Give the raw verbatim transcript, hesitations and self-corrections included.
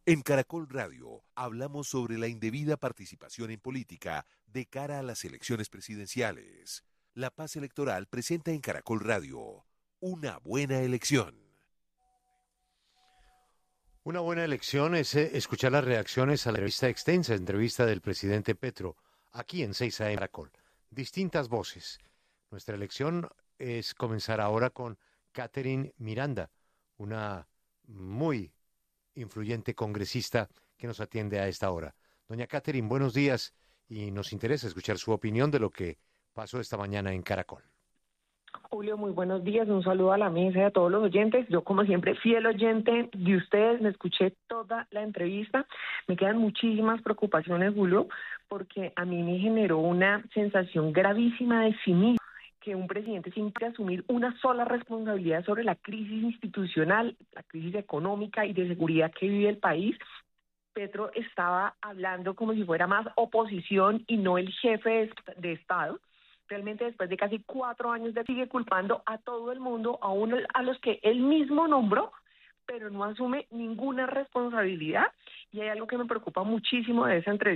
En Caracol Radio hablamos sobre la indebida participación en política de cara a las elecciones presidenciales. La Paz Electoral presenta en Caracol Radio una buena elección. Una buena elección es eh, escuchar las reacciones a la entrevista extensa, entrevista del presidente Petro, aquí en seis a eme Caracol. Distintas voces. Nuestra elección es comenzar ahora con Catherine Miranda, una muy influyente congresista que nos atiende a esta hora. Doña Catherine, buenos días y nos interesa escuchar su opinión de lo que pasó esta mañana en Caracol. Julio, muy buenos días, un saludo a la mesa y a todos los oyentes. Yo, como siempre, fiel oyente de ustedes, me escuché toda la entrevista. Me quedan muchísimas preocupaciones, Julio, porque a mí me generó una sensación gravísima de cinismo que un presidente sin asumir una sola responsabilidad sobre la crisis institucional, la crisis económica y de seguridad que vive el país. Petro estaba hablando como si fuera más oposición y no el jefe de Estado. Realmente después de casi cuatro años de sigue culpando a todo el mundo, aún a los que él mismo nombró, pero no asume ninguna responsabilidad. Y hay algo que me preocupa muchísimo de esa entrevista.